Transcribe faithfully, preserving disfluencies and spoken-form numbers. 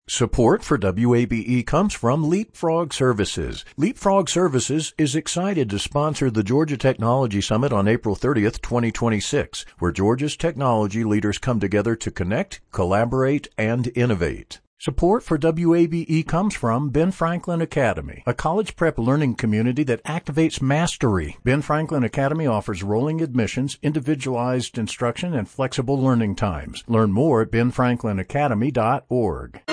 Support for W A B E comes from Leapfrog Services. Leapfrog Services is excited to sponsor the Georgia Technology Summit on April thirtieth, twenty twenty-six, where Georgia's technology leaders come together to connect, collaborate, and innovate. Support for W A B E comes from Ben Franklin Academy, a college prep learning community that activates mastery. Ben Franklin Academy offers rolling admissions, individualized instruction, and flexible learning times. Learn more at ben franklin academy dot org.